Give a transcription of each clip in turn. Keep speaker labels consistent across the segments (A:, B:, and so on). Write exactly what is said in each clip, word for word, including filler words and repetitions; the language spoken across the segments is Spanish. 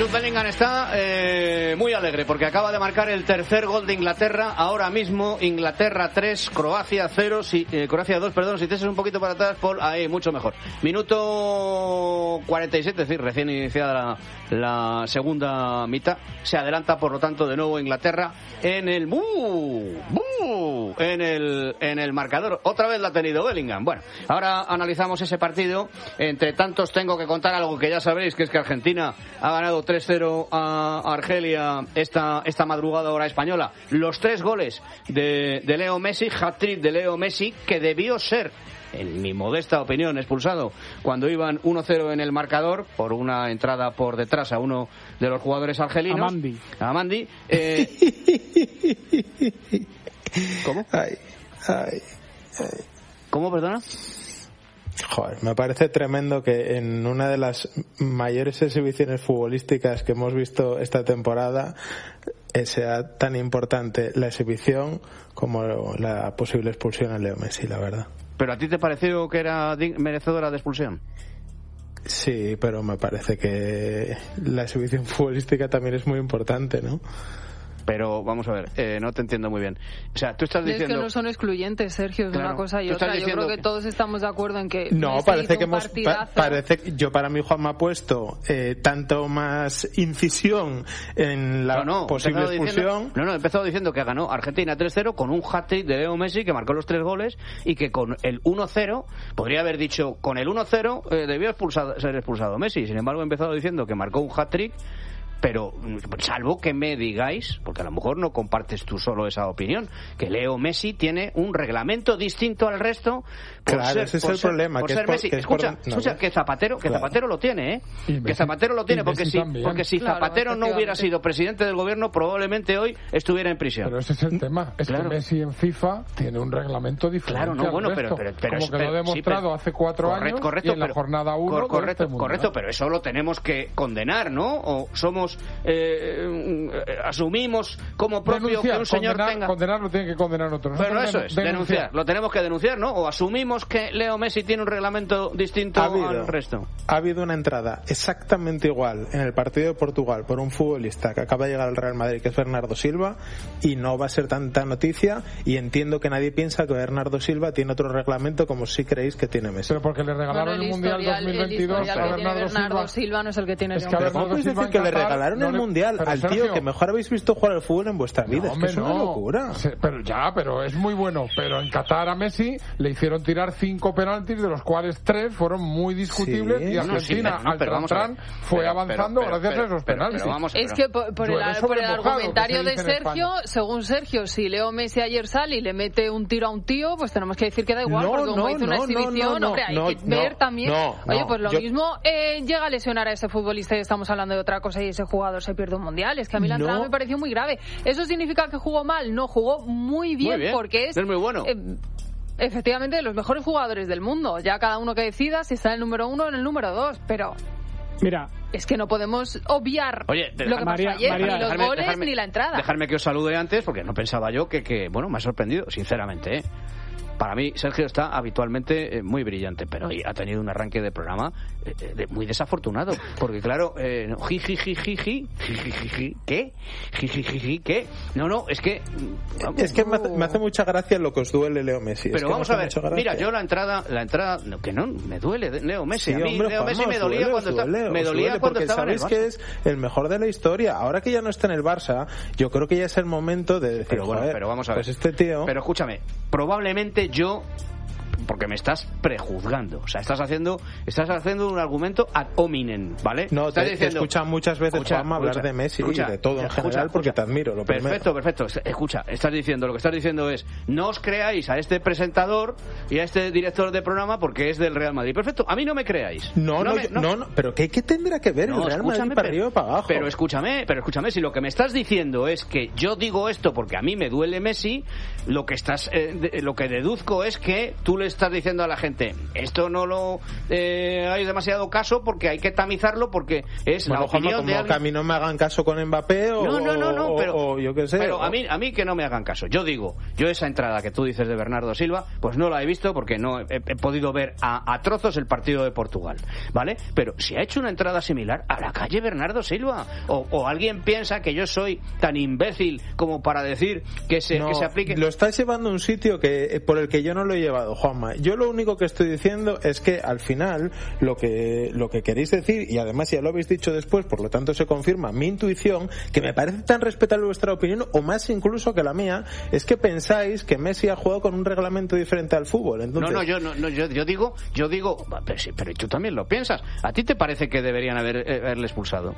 A: Jude Bellingham está eh, muy alegre porque acaba de marcar el tercer gol de Inglaterra. Ahora mismo Inglaterra tres, Croacia cero, si, eh, Croacia dos, perdón, si te echas un poquito para atrás, Paul, ahí, mucho mejor. Minuto cuarenta y siete, es decir, recién iniciada la, la segunda mitad. Se adelanta, por lo tanto, de nuevo Inglaterra en el ¡buh! ¡buh! en el en el marcador. Otra vez la ha tenido Bellingham. Bueno, ahora analizamos ese partido. Entre tantos tengo que contar algo que ya sabréis, que es que Argentina ha ganado tres cero a Argelia esta, esta madrugada hora española. Los tres goles de, de Leo Messi, hat-trick de Leo Messi, que debió ser, en mi modesta opinión, expulsado cuando iban uno cero en el marcador por una entrada por detrás a uno de los jugadores argelinos.
B: Amandi.
A: Amandi. Eh... ¿Cómo?
C: Ay, ay, ay.
A: ¿Cómo, perdona?
C: Joder, me parece tremendo que en una de las mayores exhibiciones futbolísticas que hemos visto esta temporada sea tan importante la exhibición como la posible expulsión a Leo Messi, la verdad.
A: ¿Pero a ti te pareció que era merecedora de expulsión?
C: Sí, pero me parece que la exhibición futbolística también es muy importante, ¿no?
A: Pero vamos a ver, eh, no te entiendo muy bien. O sea, tú estás diciendo...
D: Es que no son excluyentes, Sergio, es claro, una cosa y otra. Yo creo que, que todos estamos de acuerdo en que...
C: No, parece que hemos... Pa- parece, yo para mí, Juan me ha puesto eh, tanto más incisión en la no, no, posible expulsión...
A: Diciendo, no, no, he empezado diciendo que ganó Argentina tres cero con un hat-trick de Leo Messi, que marcó los tres goles, y que con el uno cero, podría haber dicho, con el uno cero eh, debió expulsado, ser expulsado Messi. Sin embargo, he empezado diciendo que marcó un hat-trick. Pero salvo que me digáis, porque a lo mejor no compartes tú solo esa opinión, que Leo Messi tiene un reglamento distinto al resto. Por
C: claro,
A: ser,
C: ese es
A: por
C: el
A: ser,
C: problema.
A: Por
C: que
A: ser
C: es por,
A: Messi.
C: que
A: Escucha,
C: es por, no,
A: escucha, que Zapatero, que
C: claro.
A: Zapatero lo tiene, ¿eh?
B: Messi,
A: que Zapatero lo tiene, porque si, porque si
B: claro,
A: Zapatero no hubiera sido presidente del gobierno, probablemente hoy estuviera en prisión.
B: Pero ese es el tema, es
A: claro.
B: que Messi en FIFA tiene un reglamento diferente.
A: Claro, no,
B: al
A: bueno,
B: resto,
A: pero, pero, pero
B: como
A: es,
B: que
A: pero,
B: lo he demostrado
A: sí, pero,
B: hace cuatro
A: correcto,
B: años
A: correcto,
B: y en la
A: pero,
B: jornada uno
A: cor, correcto,
B: este
A: correcto, pero eso lo tenemos que condenar, ¿no? O somos eh, asumimos como propio
B: denunciar,
A: que un señor
B: condenar,
A: tenga...
B: Condenar lo tienen que condenar otros.
A: Pero eso es, denunciar. denunciar. Lo tenemos que denunciar, ¿no? O asumimos que Leo Messi tiene un reglamento distinto
C: habido,
A: al resto.
C: Ha habido una entrada exactamente igual en el partido de Portugal por un futbolista que acaba de llegar al Real Madrid, que es Bernardo Silva, y no va a ser tanta noticia, y entiendo que nadie piensa que Bernardo Silva tiene otro reglamento como si creéis que tiene Messi.
B: Pero porque le regalaron
D: bueno, el,
B: el Mundial dos mil veintidós a Bernardo,
D: Bernardo Silva. Silva no es el que tiene
B: es que
D: el
C: ¿Cómo podéis decir que le regalaron no el le... Mundial pero, al tío Sergio, que mejor habéis visto jugar al fútbol en vuestra vida? No, es que es una
B: no.
C: locura.
B: Pero ya, pero es muy bueno. Pero en Qatar a Messi le hicieron tirar cinco penaltis, de los cuales tres fueron muy discutibles, sí, y Argentina, no, sí, pero, no, al Tran fue pero, avanzando pero, pero, gracias pero, a esos
A: pero,
B: penaltis.
A: Pero vamos,
D: es que por, por el, por el argumentario de Sergio, según Sergio, si Leo Messi ayer sale y le mete un tiro a un tío, pues tenemos que decir que da igual,
C: no,
D: porque como
C: no,
D: hizo una
C: no,
D: exhibición,
C: no, no,
D: hombre, hay
C: no,
D: que
C: no,
D: ver también.
C: No, no,
D: Oye, pues lo
C: yo...
D: mismo eh, llega a lesionar a ese futbolista y estamos hablando de otra cosa y ese jugador se pierde un mundial. Es que a mí la entrada
C: no.
D: me pareció muy grave. ¿Eso significa que jugó mal? No, jugó muy bien,
A: muy bien.
D: porque es...
A: es muy bueno.
D: Eh, efectivamente, de los mejores jugadores del mundo. Ya cada uno que decida si está en el número uno o en el número dos, pero...
B: Mira,
D: es que no podemos obviar
A: Oye,
D: lo que
B: María,
D: pasó ayer,
B: María,
D: ni los
A: dejarme,
D: goles
A: dejarme,
D: ni la entrada.
A: Dejarme que os salude antes, porque no pensaba yo que, que bueno, me ha sorprendido, sinceramente, ¿eh? Para mí, Sergio está habitualmente eh, muy brillante, pero hoy ha tenido un arranque de programa eh, de, muy desafortunado. Porque, claro, eh, no, ji, ji, ji, ji, ji, ji, ji, ji, ji, ¿qué? Ji, ji, ji, ji, ¿qué? No, no, es que...
C: Vamos, es que me hace, me hace mucha gracia lo que os duele Leo Messi.
A: Pero
C: es que
A: vamos a ver, mira, yo la entrada, la entrada, no, que no, me duele Leo Messi.
C: Sí,
A: a mí
C: hombre,
A: Leo Messi
C: Juanma,
A: me dolía
C: duele,
A: cuando,
C: duele,
A: está, me dolía
C: duele,
A: cuando estaba
C: sabéis
A: en el Barça.
C: Que es el mejor de la historia. Ahora que ya no está en el Barça, yo creo que ya es el momento de decir,
A: pero bueno,
C: joder,
A: pero vamos a ver.
C: Pues este tío...
A: Pero escúchame, probablemente yo... porque me estás prejuzgando, o sea, estás haciendo estás haciendo un argumento ad hominem, ¿vale?
C: No,
A: estás
C: te,
A: diciendo,
C: te escuchan muchas veces,
A: escucha,
C: Juanma, hablar
A: escucha,
C: de Messi
A: escucha,
C: y de todo en
A: escucha,
C: general,
A: escucha,
C: porque te admiro, lo
A: perfecto,
C: primero.
A: perfecto, escucha, estás diciendo, lo que estás diciendo es, no os creáis a este presentador y a este director de programa porque es del Real Madrid. Perfecto, a mí no me creáis.
C: No, no,
A: no, me,
C: no, no, no, pero ¿qué, qué tendrá que ver
A: no,
C: el Real Madrid para arriba y para abajo?
A: Pero escúchame, pero escúchame, si lo que me estás diciendo es que yo digo esto porque a mí me duele Messi, lo que estás, eh, de, lo que deduzco es que tú le estás diciendo a la gente, esto no lo eh, hay demasiado caso porque hay que tamizarlo porque es bueno, la opinión
C: como
A: de alguien...
C: que a mí no me hagan caso con Mbappé o,
A: no, no, no, no,
C: o,
A: pero,
C: o yo qué sé.
A: Pero
C: o...
A: a mí, a mí que no me hagan caso. Yo digo, yo esa entrada que tú dices de Bernardo Silva, pues no la he visto porque no he, he podido ver a, a trozos el partido de Portugal, ¿vale? Pero si ha hecho una entrada similar, a la calle Bernardo Silva. O, o alguien piensa que yo soy tan imbécil como para decir que se,
C: no,
A: que se aplique...
C: Lo estás llevando a un sitio que por el que yo no lo he llevado, Juanma. Yo lo único que estoy diciendo es que al final lo que, lo que queréis decir, y además ya lo habéis dicho después, por lo tanto se confirma mi intuición, que me parece tan respetable vuestra opinión, o más incluso que la mía, es que pensáis que Messi ha jugado con un reglamento diferente al fútbol. Entonces...
A: No, no, yo, no, no yo, yo digo, yo digo, pero, sí, pero tú también lo piensas. ¿A ti te parece que deberían haber, eh, haberle expulsado?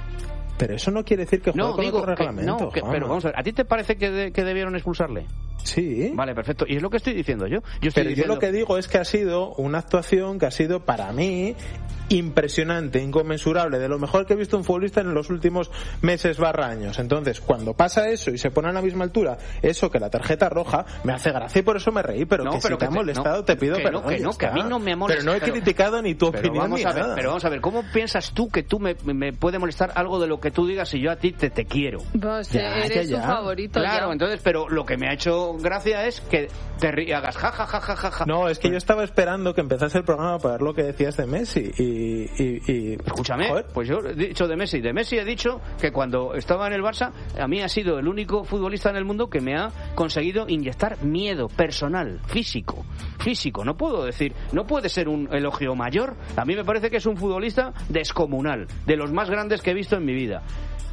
C: Pero eso no quiere decir que juegue
A: no,
C: con
A: digo
C: otro
A: que,
C: reglamento.
A: No, que, pero vamos a ver, ¿a ti te parece que, de, que debieron expulsarle?
C: Sí.
A: Vale, perfecto. Y es lo que estoy diciendo yo. yo estoy
C: pero
A: diciendo...
C: yo lo que digo es que ha sido una actuación que ha sido para mí impresionante, inconmensurable, de lo mejor que he visto un futbolista en los últimos meses barra años. Entonces, cuando pasa eso y se pone a la misma altura, eso que la tarjeta roja, me hace gracia y por eso me reí, pero
A: no,
C: que
A: pero
C: si te ha molestado
A: no,
C: te pido
A: que
C: perdón.
A: No, que no, que a mí no me molesta.
C: Pero no he
A: pero,
C: criticado ni tu
A: pero
C: opinión
A: vamos
C: ni
A: a ver,
C: nada.
A: Pero vamos a ver, ¿cómo piensas tú que tú me, me puede molestar algo de lo que tú digas si yo a ti te, te quiero?
D: Pues ya, eres ya, ya. su favorito.
A: Claro,
D: ya.
A: Entonces, pero lo que me ha hecho gracia es que te ri- hagas ja, ja, ja, ja, ja, ja.
C: No, es que yo estaba esperando que empezase el programa para ver lo que decías de Messi y... y, y...
A: Escúchame,
C: Joder.
A: pues yo he dicho de Messi. De Messi he dicho que cuando estaba en el Barça, a mí ha sido el único futbolista en el mundo que me ha conseguido inyectar miedo personal, físico. Físico, no puedo decir, no puede ser un elogio mayor. A mí me parece que es un futbolista descomunal, de los más grandes que he visto en mi vida.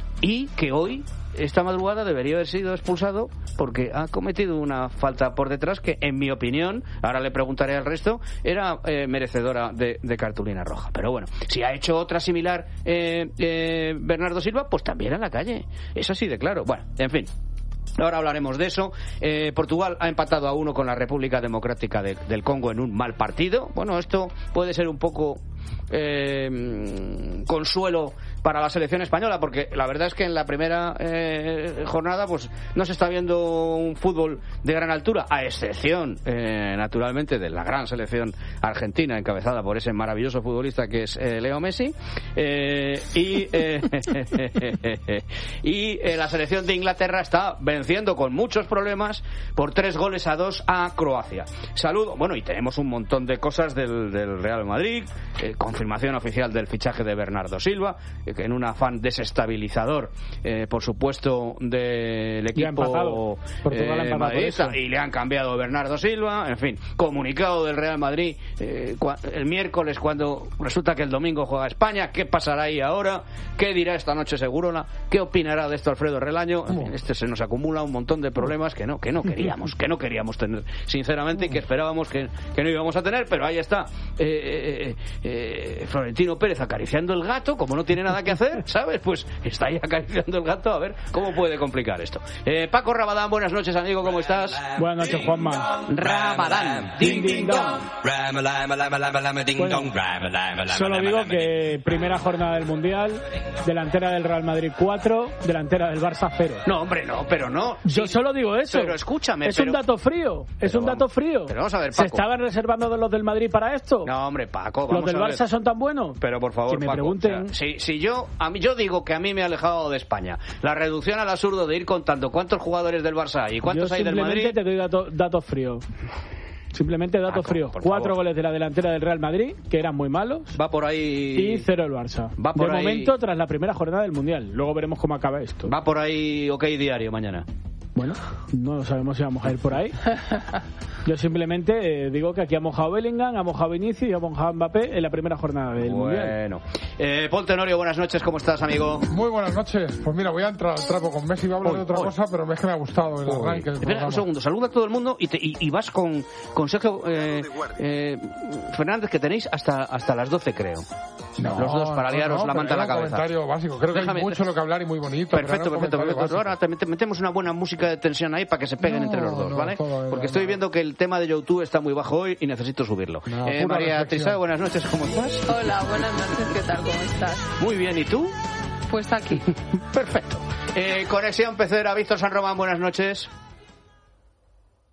A: Y que hoy, esta madrugada, debería haber sido expulsado porque ha cometido una falta por detrás que, en mi opinión, ahora le preguntaré al resto, era eh, merecedora de, de cartulina roja. Pero bueno, si ha hecho otra similar eh, eh, Bernardo Silva, pues también a la calle. Es así de claro. Bueno, en fin. Ahora hablaremos de eso. Eh, Portugal ha empatado a uno con la República Democrática de, del Congo en un mal partido. Bueno, esto puede ser un poco eh, consuelo para la selección española, porque la verdad es que en la primera eh, jornada pues no se está viendo un fútbol de gran altura, a excepción eh, naturalmente de la gran selección argentina encabezada por ese maravilloso futbolista que es eh, Leo Messi, eh, y eh, y eh, la selección de Inglaterra está venciendo con muchos problemas por tres goles a dos a Croacia. Saludo, bueno, y tenemos un montón de cosas del, del Real Madrid, eh, confirmación oficial del fichaje de Bernardo Silva, eh, en un afán desestabilizador, eh, por supuesto, del equipo eh, madridista, y le han cambiado Bernardo Silva, en fin, comunicado del Real Madrid eh, cua- el miércoles cuando resulta que el domingo juega España. ¿Qué pasará ahí ahora? ¿Qué dirá esta noche Segurola? ¿Qué opinará de esto Alfredo Relaño? En fin, este se nos acumula un montón de problemas que no, que no queríamos, que no queríamos tener, sinceramente, y que esperábamos que, que no íbamos a tener, pero ahí está eh, eh, eh, Florentino Pérez acariciando el gato, como no tiene nada que hacer, ¿sabes? Pues está ahí acariciando el gato, a ver cómo puede complicar esto. Eh, Paco Rabadán, buenas noches, amigo, ¿cómo estás?
E: Buenas noches, Juanma.
A: Rabadán, ding ding dong.
E: Bueno, solo digo que primera jornada del Mundial, delantera del Real Madrid cuatro, delantera del Barça cero.
A: No, hombre, no, pero no.
E: Yo
A: sí,
E: solo digo eso.
A: Pero escúchame,
E: es
A: pero...
E: un dato frío, es un dato frío.
A: Pero vamos a ver, Paco.
E: ¿Se estaban reservando de los del Madrid para esto?
A: No, hombre, Paco, vamos
E: ¿Los del
A: a ver.
E: Barça son tan buenos?
A: Pero por favor,
E: que me
A: Paco,
E: pregunten.
A: o sea, si, si yo, a mí, yo digo que a mí me ha alejado de España la reducción al absurdo de ir contando cuántos jugadores del Barça hay y cuántos
E: yo
A: hay del Madrid.
E: Simplemente te doy dato, datos fríos. Simplemente datos
A: Paco,
E: fríos. Cuatro goles de la delantera del Real Madrid, que eran muy malos.
A: Va por ahí.
E: Y cero el Barça.
A: Va por
E: de
A: ahí...
E: momento, tras la primera jornada del Mundial. Luego veremos cómo acaba esto.
A: Va por ahí OK Diario mañana.
E: Bueno, no sabemos si vamos a ir por ahí. Yo simplemente eh, digo que aquí ha mojado Bellingham, ha mojado Vinicius y ha mojado Mbappé en la primera jornada del Mundial.
A: Bueno. Eh, Paul Tenorio, buenas noches, ¿cómo estás, amigo?
B: Muy buenas noches. Pues mira, voy a entrar al trapo con Messi, voy a hablar
A: Uy,
B: de otra
A: uy.
B: cosa, pero es que me ha gustado el
A: Uy.
B: arranque del
A: Espera
B: programa.
A: un segundo, saluda a todo el mundo y, te, y, y vas con, con Sergio eh, eh, Fernández, que tenéis hasta, hasta las doce, creo.
B: No,
A: Los dos para
B: no,
A: liaros
B: no,
A: la manta a la
B: era un
A: cabeza.
B: comentario básico. Creo que
A: Déjame-
B: hay mucho lo que hablar y muy bonito.
A: Perfecto,
B: pero era un
A: perfecto,
B: comentario
A: perfecto.
B: básico.
A: Ahora te mete- metemos una buena música de tensión ahí para que se peguen
B: No,
A: entre los dos,
B: no,
A: ¿vale?
B: todo era
A: Porque estoy
B: nada.
A: viendo que el tema de YouTube está muy bajo hoy y necesito subirlo.
B: No,
A: eh,
B: pura
A: María
B: reflexión.
A: Trisá, buenas noches, ¿cómo estás?
D: Hola, buenas noches, ¿qué tal? ¿Cómo estás?
A: Muy bien, ¿y tú?
D: Pues aquí.
A: Perfecto. Eh, Conexión Pecera, Víctor San Román, buenas noches.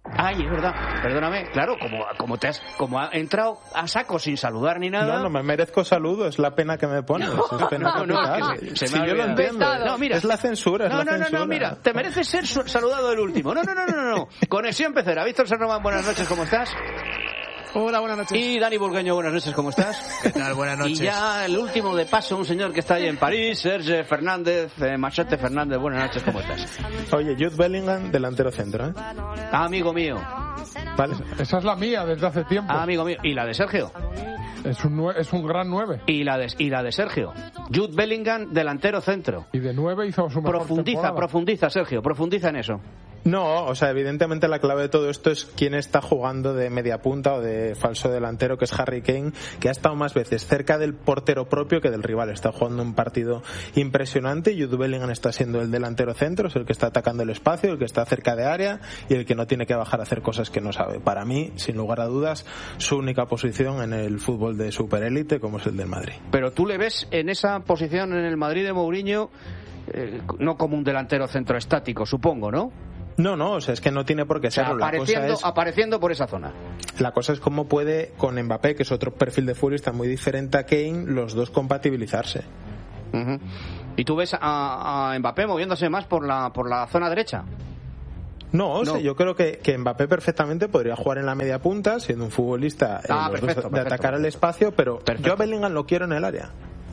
A: Ay, es verdad, perdóname, claro, como, como te has, como ha entrado a saco sin saludar ni nada.
C: No, no me merezco saludo, es la pena que me pones. No, es pena
A: no, no, es que se, se me si yo lo entiendo.
C: No, mira, es la censura, es
A: no,
C: la
A: no,
C: censura.
A: No, no, mira, te mereces ser saludado el último. No, no, no, no, no. Conexión Pecera. Víctor Serromán, buenas noches, ¿cómo estás?
F: Hola, buenas noches.
A: Y Dani Burgueño, buenas noches, ¿cómo estás?
F: ¿Qué tal? Buenas noches.
A: Y ya el último de paso, un señor que está ahí en París, Serge Fernández, eh, Machete Fernández, buenas noches, ¿cómo estás?
C: Oye, Jude Bellingham, delantero centro, ¿eh?
A: Ah, amigo mío.
B: Vale. Esa es la mía desde hace tiempo.
A: Ah, amigo mío. ¿Y la de Sergio?
B: Es un, nue- es un gran nueve.
A: ¿Y la de, y la de Sergio? Jude Bellingham, delantero centro.
B: Y de nueve hizo su mejor
A: Profundiza,
B: temporada.
A: profundiza, Sergio, profundiza en eso.
C: No, o sea, evidentemente la clave de todo esto es quién está jugando de media punta o de falso delantero, que es Harry Kane, que ha estado más veces cerca del portero propio que del rival. Está jugando un partido impresionante y Jude Bellingham está siendo el delantero centro, es el que está atacando el espacio, el que está cerca de área y el que no tiene que bajar a hacer cosas que no sabe. Para mí, sin lugar a dudas, su única posición en el fútbol de superélite, como es el del Madrid.
A: Pero tú le ves en esa posición en el Madrid de Mourinho, eh, no como un delantero centro estático, supongo, ¿no?
C: No, no, o sea, es que no tiene por qué serlo.
A: O sea, apareciendo,
C: la cosa es,
A: apareciendo por esa zona.
C: La cosa es cómo puede, con Mbappé, que es otro perfil de futbolista muy diferente a Kane, los dos compatibilizarse.
A: Uh-huh. ¿Y tú ves a, a Mbappé moviéndose más por la, por la zona derecha?
C: No, o sea, no. Yo creo que, que Mbappé perfectamente podría jugar en la media punta, siendo un futbolista eh,
A: ah, perfecto,
C: de
A: perfecto,
C: atacar
A: perfecto.
C: el espacio, pero
A: perfecto.
C: yo a Bellingham lo quiero en el área.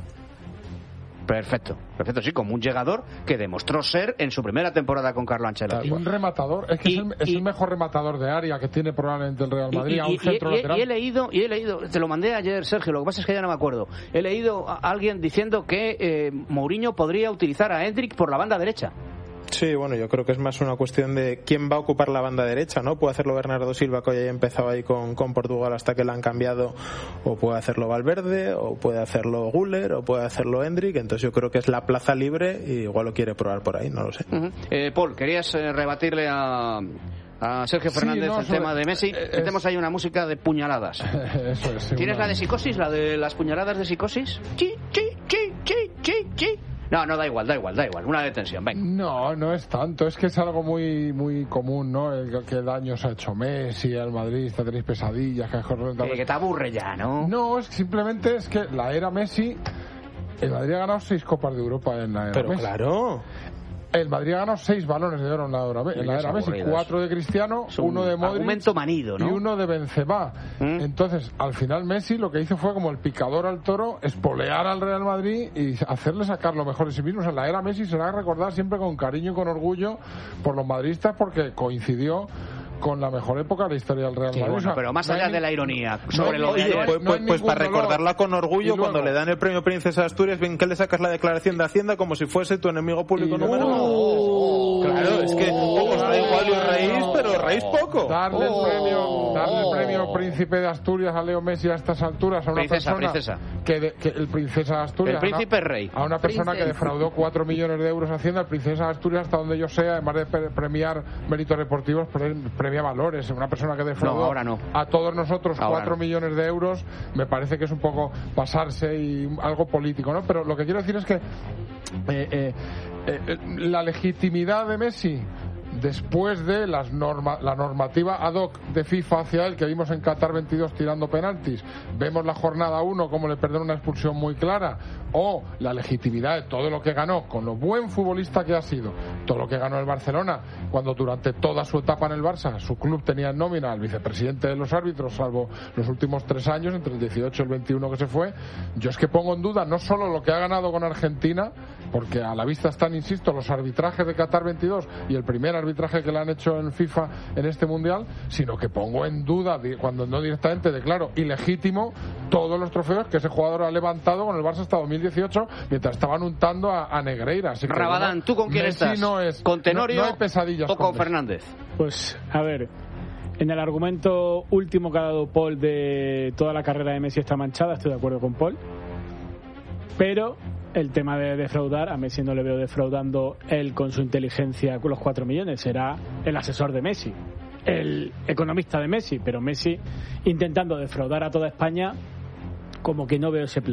A: Perfecto, perfecto, sí, como un llegador que demostró ser en su primera temporada con Carlo Ancelotti.
B: Y un rematador, es que y, es, el, es y, el mejor rematador de área que tiene probablemente el Real Madrid,
A: y, y,
B: a un centro
A: y,
B: lateral.
A: Y he leído, y he leído, te lo mandé ayer, Sergio, lo que pasa es que ya no me acuerdo. He leído a alguien diciendo que eh, Mourinho podría utilizar a Endrick por la banda derecha.
C: Sí, bueno, yo creo que es más una cuestión de quién va a ocupar la banda derecha, ¿no? Puede hacerlo Bernardo Silva, que hoy ha empezado ahí con, con Portugal hasta que la han cambiado, o puede hacerlo Valverde, o puede hacerlo Güler, o puede hacerlo Endrick. Entonces yo creo que es la plaza libre y igual lo quiere probar por ahí, no lo sé.
A: Uh-huh. eh, Paul, querías eh, rebatirle a... a Sergio Fernández, sí, no, el tema es, de Messi. Es, Metemos ahí una música de puñaladas.
B: Eso es,
A: ¿Tienes
B: una...
A: la de psicosis? ¿La de las puñaladas de psicosis? Chi, chi, chi, chi, chi, chi. No, no, da igual, da igual, da igual. Una detención, venga.
B: No, no es tanto. Es que es algo muy muy común, ¿no? El que daño se ha hecho Messi al Madrid, tenéis pesadillas, que,
A: que, que te aburre ya, ¿no?
B: No, es, simplemente es que la era Messi, el Madrid ha ganado seis Copas de Europa en la era
C: Pero
B: Messi.
C: Claro.
B: El Madrid ha ganado seis balones de oro en la era, en la era Messi, cuatro de Cristiano, uno de Modric
A: manido, ¿no?
B: y uno de Benzema. ¿Mm? Entonces, al final Messi lo que hizo fue como el picador al toro, espolear al Real Madrid y hacerle sacar lo mejor de sí mismo. O sea, la era Messi será recordada siempre con cariño y con orgullo por los madridistas porque coincidió con la mejor época de la historia del Real Madrid.
A: Bueno,
B: o sea,
A: pero más
B: no
A: allá
B: hay,
A: de la ironía
B: no
A: sobre lo
C: oye,
A: de...
C: pues,
B: no
C: pues, pues para
B: dolor.
C: recordarla con orgullo,
B: luego,
C: cuando le dan el premio Princesa de Asturias, ven que le sacas la declaración de Hacienda como si fuese tu enemigo público número uno.
A: Oh,
C: claro, es que os da igual y os reís, pero os reís poco.
B: Darle
A: oh,
B: el premio, darle el premio Príncipe de Asturias a Leo Messi a estas alturas a una
A: princesa,
B: persona
A: princesa.
B: Que, de, que el Princesa de Asturias,
A: el príncipe
B: una,
A: rey,
B: a una persona
D: Princesa.
B: que defraudó cuatro millones de euros a Hacienda, el Princesa de Asturias, hasta donde yo sea, además de premiar méritos deportivos, premia valores. Una persona que defraudó
A: no, ahora no.
B: a todos nosotros
A: ahora
B: cuatro
A: no.
B: millones de euros, me parece que es un poco pasarse y algo político, ¿no? Pero lo que quiero decir es que eh, eh, eh, la legitimidad de Messi después de las norma, la normativa ad hoc de FIFA hacia él que vimos en Qatar veintidós tirando penaltis, vemos la jornada uno como le perdonan una expulsión muy clara, o la legitimidad de todo lo que ganó con lo buen futbolista que ha sido, todo lo que ganó el Barcelona cuando durante toda su etapa en el Barça su club tenía en nómina al vicepresidente de los árbitros, salvo los últimos tres años, entre el dieciocho y el veintiuno que se fue. Yo es que pongo en duda no solo lo que ha ganado con Argentina, porque a la vista están, insisto, los arbitrajes de Qatar veintidós y el primer arbitraje que le han hecho en FIFA en este mundial, sino que pongo en duda, cuando no directamente declaro ilegítimo, todos los trofeos que ese jugador ha levantado con el Barça hasta dos mil dieciocho mientras estaban untando a, a Negreira. Así que,
A: Rabadán,
B: bueno,
A: ¿tú con quién
B: Messi
A: estás?
B: No es,
A: ¿Con Tenorio
B: no, no hay pesadillas
A: o con,
B: con
A: Fernández?
E: Pues, a ver, en el argumento último que ha dado Paul de toda la carrera de Messi está manchada, estoy de acuerdo con Paul, pero el tema de defraudar, a Messi no le veo defraudando él con su inteligencia con los cuatro millones, será el asesor de Messi, el economista de Messi, pero Messi intentando defraudar a toda España, como que no veo ese plan.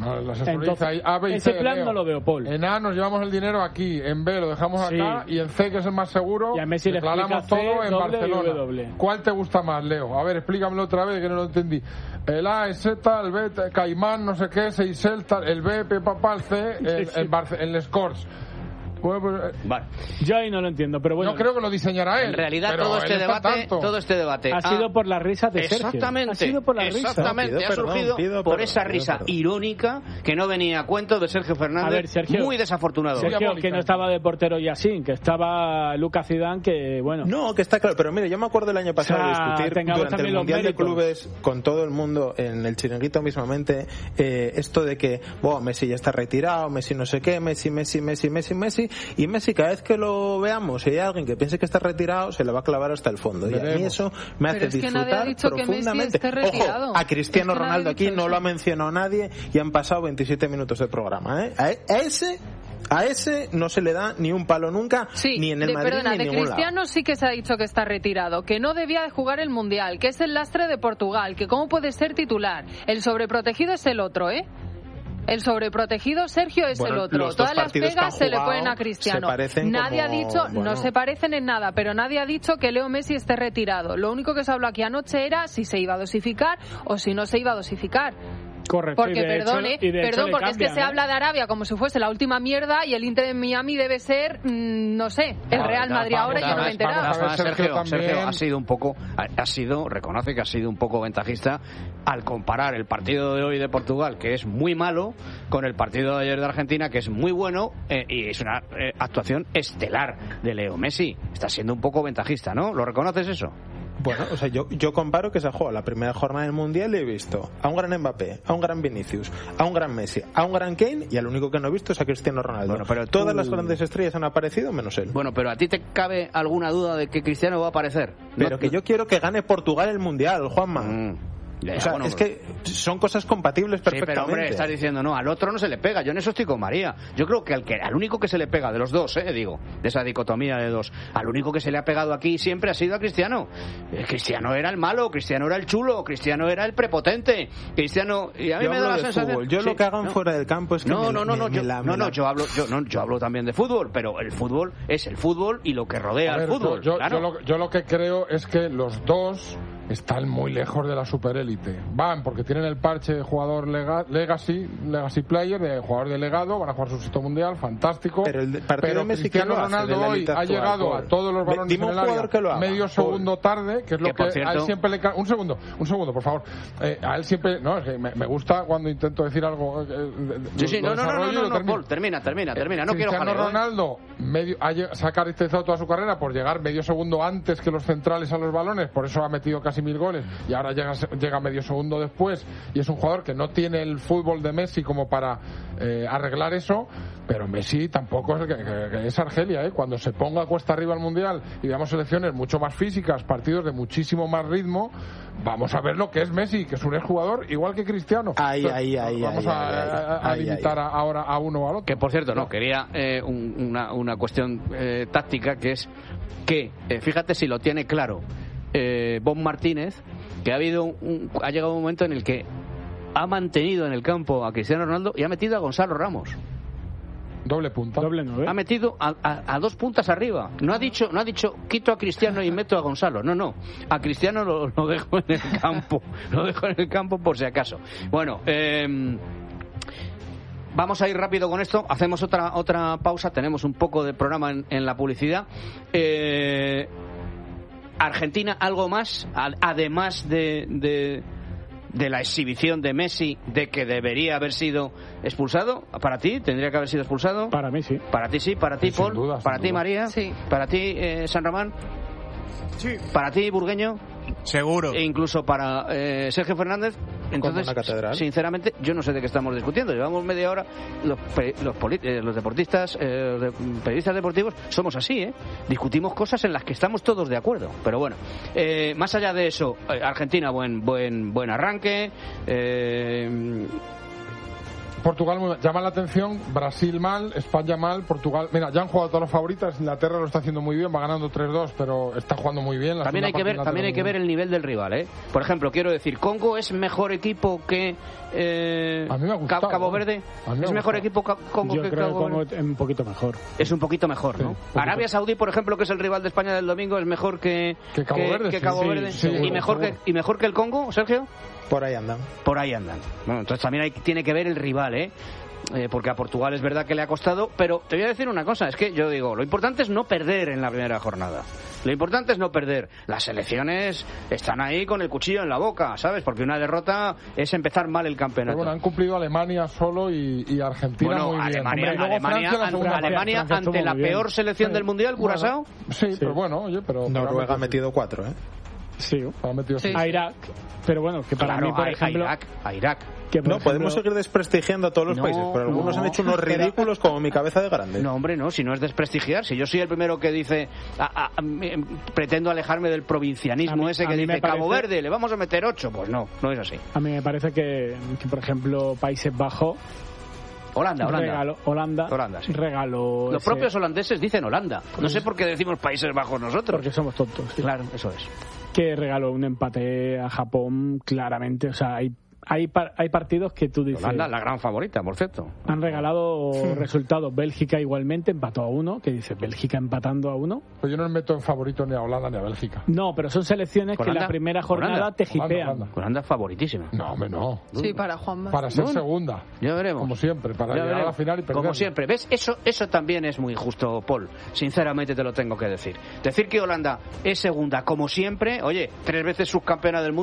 B: no, las asesorías
E: Entonces,
B: hay A, B y
E: ese
B: C,
E: plan
B: Leo.
E: no lo veo, Paul.
B: En A nos llevamos el dinero aquí, en B lo dejamos
E: Sí.
B: acá y en C, que es el más seguro,
E: Y a Messi le
B: declaramos
E: explica C,
B: todo en
E: doble y
B: Barcelona.
E: W.
B: ¿Cuál te gusta más, Leo? A ver, explícamelo otra vez que no lo entendí. El A es Z, el B Caimán, no sé qué, Seychelles, tal, el B Papá, el C, el, el, Barce- el Scores. Bueno, pues,
A: Vale.
E: Yo ahí no lo entiendo, pero bueno.
B: no creo que lo diseñará él.
A: En realidad
B: pero
A: todo
B: él
A: este
B: está
A: debate,
B: al tanto.
A: todo este debate
E: Ha
A: ha-
E: sido por las risas de Sergio.
A: Exactamente,
E: Ha sido por las risas.
A: exactamente,
C: Pido
A: ha
C: perdón,
A: surgido
C: pido
A: por
C: perdón,
A: esa
C: pido
A: risa
C: perdón.
A: irónica que no venía a cuento de Sergio Fernández,
E: A ver, Sergio.
A: muy desafortunado.
E: Sergio,
B: Diabólica.
E: que no estaba de portero Yassin, que estaba Lucas Zidane, que bueno.
C: No, que está claro, pero mire, yo me acuerdo el año pasado
E: O sea,
C: de discutir
E: tengamos
C: durante el
E: también los
C: Mundial de
E: méritos.
C: Clubes con todo el mundo en el chiringuito mismamente, eh, esto de que, wow, Messi ya está retirado, Messi no sé qué, Messi, Messi, Messi, Messi, Messi, y Messi cada vez que lo veamos, si hay alguien que piense que está retirado, se le va a clavar hasta el fondo. Y a mí
B: Veremos.
C: eso me hace
D: Pero es que nadie ha
C: disfrutar
D: dicho que Messi
C: profundamente.
D: esté retirado.
C: Ojo, a Cristiano
D: Es que nadie
C: Ronaldo
D: ha
C: aquí
D: dicho
C: no
D: eso.
C: lo ha mencionado nadie y han pasado veintisiete minutos de programa, ¿eh? A, a ese... A ese no se le da ni un palo nunca,
D: Sí,
C: ni en el
D: de,
C: Madrid
D: perdona,
C: ni en
D: de
C: ningún
D: Cristiano
C: lado.
D: sí que se ha dicho que está retirado, que no debía de jugar el Mundial, que es el lastre de Portugal, que cómo puede ser titular. El sobreprotegido es el otro, ¿eh? El sobreprotegido Sergio es
C: Bueno,
D: el otro.
C: los dos
D: Todas las
C: partidos que
D: pegas
C: han
D: se le
C: jugado
D: ponen a Cristiano.
C: se parecen
D: Nadie
C: como-
D: ha dicho,
C: bueno.
D: no se parecen en nada, pero nadie ha dicho que Leo Messi esté retirado. Lo único que se habló aquí anoche era si se iba a dosificar o si no se iba a dosificar.
E: Correcto.
D: Porque,
E: y de
D: perdón,
E: hecho-
D: eh,
E: y de hecho
D: perdón,
E: le
D: porque es que
E: cambian,
D: se
E: ¿eh?
D: habla de Arabia como si fuese la última mierda y el Inter de Miami debe ser, mm, no sé, el
A: No,
D: Real
A: no,
D: Madrid
A: vamos,
D: ahora y yo no me he
B: vamos,
D: enterado.
B: vamos a ver,
A: Además,
B: Sergio
A: Sergio,
B: también.
A: Sergio ha sido un poco, ha, ha sido, reconoce que ha sido un poco ventajista al comparar el partido de hoy de Portugal, que es muy malo, con el partido de ayer de Argentina, que es muy bueno, eh, y es una eh, actuación estelar de Leo Messi. Está siendo un poco ventajista, ¿no? ¿Lo reconoces eso?
C: Bueno, o sea, yo, yo comparo que se ha jugado la primera jornada del Mundial y he visto a un gran Mbappé, a un gran Vinicius, a un gran Messi, a un gran Kane y al único que no he visto es a Cristiano Ronaldo.
A: Bueno, pero tú-
C: Todas las grandes estrellas han aparecido menos él.
A: Bueno, pero ¿a ti te cabe alguna duda de que Cristiano va a aparecer?
C: pero
A: No-
C: que yo quiero que gane Portugal el Mundial, Juanma.
A: Mm. Ya,
C: O sea,
A: bueno,
C: es que son cosas compatibles
A: Sí,
C: perfectamente.
A: pero hombre, estás diciendo, no, al otro no se le pega. Yo en eso estoy con María. Yo creo que al, que, al único que se le pega, de los dos, eh, digo, de esa dicotomía de dos, al único que se le ha pegado aquí siempre ha sido a Cristiano. Eh, Cristiano era el malo, Cristiano era el chulo, Cristiano era el prepotente. Cristiano, y a mí
C: Yo
A: me
C: hablo
A: da la
C: de
A: sensación...
C: fútbol. Yo
A: Sí,
C: lo que hagan
A: no.
C: fuera del campo es que
A: No,
C: me-
A: no, no,
C: me-
A: no,
C: me
A: yo,
C: la-
A: no,
C: me
A: no,
C: la-
A: yo hablo, yo, no, yo hablo también de fútbol, pero el fútbol es el fútbol y lo que rodea
B: A ver,
A: al fútbol.
B: yo, yo-
A: claro.
B: yo lo, yo lo que creo es que los dos están muy lejos de la superélite. Van porque tienen el parche de jugador lega- legacy, legacy player, de jugador de legado, van a jugar su sexto mundial, fantástico.
C: Pero el partido
B: Pero
C: de Messi,
B: Cristiano
C: ¿quién lo hace de
B: Ronaldo
C: la
B: hoy
C: élite
B: ha
C: actual,
B: llegado
C: Paul?
B: a todos los
C: Ve-
B: balones
C: dime
B: en
C: un
B: el área
C: jugador que lo haga,
B: medio
C: Paul.
B: segundo tarde, que es lo
A: Que,
B: que,
A: por cierto-
B: a él siempre le ca- un segundo, un segundo, por favor. Eh, a él siempre, no, es que me, me gusta cuando intento decir algo. eh, de- de-
A: Sí, sí,
B: lo
A: no, no, no,
B: desarrollo
A: no,
B: y
A: no,
B: lo
A: no,
B: termino.
A: Paul, termina, termina, termina. No quiero
B: Cristiano
A: jaleo, ¿eh?
B: Ronaldo medio, ha, lle- se ha caracterizado toda su carrera por llegar medio segundo antes que los centrales a los balones, por eso ha metido casi mil goles y ahora llega, llega medio segundo después y es un jugador que no tiene el fútbol de Messi como para eh, arreglar eso, pero Messi tampoco es, que, que- que es Argelia, ¿eh? Cuando se ponga cuesta arriba al Mundial y veamos selecciones mucho más físicas, partidos de muchísimo más ritmo, vamos a ver lo que es Messi, que es un exjugador igual que Cristiano.
C: Ahí,
B: Entonces,
C: ahí, ahí,
B: vamos
C: ahí,
B: a,
C: ahí,
B: a- a
C: ahí,
B: limitar
C: ahí.
B: a- ahora a uno o al otro.
A: Que por cierto, no, quería eh, un- una, una cuestión eh, táctica que es que, eh, fíjate si lo tiene claro eh, Bob Martínez, que ha habido un, ha llegado un momento en el que ha mantenido en el campo a Cristiano Ronaldo y ha metido a Gonzalo Ramos.
B: Doble punta.
E: Doble nueve.
A: Ha metido a, a- a dos puntas arriba. No ha dicho, no ha dicho quito a Cristiano y meto a Gonzalo. No, no. A Cristiano lo, lo dejo en el campo. Lo dejo en el campo por si acaso. Bueno, eh, vamos a ir rápido con esto. Hacemos otra otra pausa. Tenemos un poco de programa en, en la publicidad. Eh, Argentina, algo más, Ad- además de, de de la exhibición de Messi, de que debería haber sido expulsado. ¿Para ti tendría que haber sido expulsado?
E: Para mí sí.
A: Para ti sí, para ti
B: Sin
A: Paul,
B: duda, sin
A: para ti
B: duda.
A: María,
D: Sí.
A: para ti eh, San Román,
F: Sí.
A: para ti Burgueño
F: Seguro.
A: e incluso para eh, Sergio Fernández. Entonces,
C: una catedral.
A: sinceramente, yo no sé de qué estamos discutiendo. Llevamos media hora, los, pe- los, poli- eh, los deportistas, eh, los de- periodistas deportivos, somos así, ¿eh? Discutimos cosas en las que estamos todos de acuerdo. Pero bueno, eh, más allá de eso, eh, Argentina, buen buen buen arranque. Eh,
B: Portugal muy mal. Llama la atención, Brasil mal, España mal, Portugal... Mira, ya han jugado todas las favoritas, Inglaterra lo está haciendo muy bien, va ganando tres dos, pero está jugando muy bien. La
A: también hay que ver también hay que ver el nivel del rival, ¿eh? Por ejemplo, quiero decir, ¿Congo es mejor equipo que eh,
B: a mí me ha gustado,
A: Cabo Verde?
B: A mí me
A: ¿Es
B: ha
A: mejor
B: gustado.
A: equipo Ca- Congo
E: Yo
A: que
E: creo
A: Cabo
E: que Congo
A: Verde?
E: es un poquito mejor.
A: Es un poquito mejor, ¿no?
B: Sí, un poquito.
A: Arabia Saudí, por ejemplo, que es el rival de España del domingo, es mejor que,
B: Que Cabo Verde,
A: que
B: sí.
A: Cabo
B: Sí,
A: Verde.
B: sí,
A: y
B: seguro,
A: mejor que
B: seguro.
A: y mejor que el Congo, Sergio.
C: Por ahí andan.
A: Por ahí andan. Bueno, entonces también hay, tiene que ver el rival, ¿eh? Eh, porque a Portugal es verdad que le ha costado, pero te voy a decir una cosa, es que yo digo, lo importante es no perder en la primera jornada. Lo importante es no perder. Las selecciones están ahí con el cuchillo en la boca, ¿sabes? Porque una derrota es empezar mal el campeonato.
B: Pero bueno, han cumplido Alemania solo y, y Argentina
A: Bueno,
B: muy bien.
A: Alemania,
B: Hombre, y luego
A: Alemania,
B: Francia, la
A: ante,
B: segunda
A: Alemania
E: Francia estuvo
A: ante la
E: muy bien.
A: peor selección del mundial, Curazao.
B: Bueno, sí, pero bueno, oye, pero...
C: Noruega ha metido cuatro, ¿eh?
E: Sí.
B: Ha metido
D: Sí.
E: A Irak. Pero bueno, que para
A: Claro,
E: mí, por
A: a,
E: ejemplo...
A: a Irak, a Irak.
E: que, por
C: No,
E: ejemplo,
C: podemos seguir desprestigiando a todos los
A: No,
C: países, pero algunos
A: no,
C: han hecho unos
A: espera.
C: ridículos como mi cabeza de grande.
A: No, hombre, no, si no es desprestigiar, si yo soy el primero que dice, a- a- a- me- pretendo alejarme del provincianismo
E: A mí-
A: ese
E: a
A: que
E: mí me
A: dice Cabo
E: parece-
A: Verde, le vamos a meter ocho, pues no, no es así.
E: A mí me parece que, que, por ejemplo, Países Bajos
A: Holanda, Holanda.
E: regaló... Holanda,
A: Holanda, sí.
E: regaló...
A: Los
E: ese-
A: propios holandeses dicen Holanda. No sé por qué decimos Países Bajos nosotros.
E: Porque somos tontos. sí.
A: Claro, eso es.
E: Que regaló un empate a Japón claramente. O sea, hay, hay, par- hay partidos que tú dices...
A: Holanda, la gran favorita, por cierto.
E: Han regalado resultados. Bélgica igualmente empató a uno. Que dice Bélgica empatando a uno.
B: Pues yo no me meto en favorito ni a Holanda ni a Bélgica.
E: No, pero son selecciones que
A: Holanda,
E: la primera jornada
A: Holanda,
E: te
B: Holanda,
E: jipean.
B: Holanda.
A: Holanda favoritísima.
B: No, hombre, no.
D: Sí, para Juanma.
B: Para ser
A: Bueno.
B: segunda,
A: Ya veremos.
B: como siempre, para
A: Ya
B: llegar a la
A: veremos.
B: final y perder.
A: Como siempre, ¿ves? Eso, eso también es muy injusto, Paul. Sinceramente te lo tengo que decir. Decir que Holanda es segunda, como siempre, oye, tres veces subcampeona del mundo.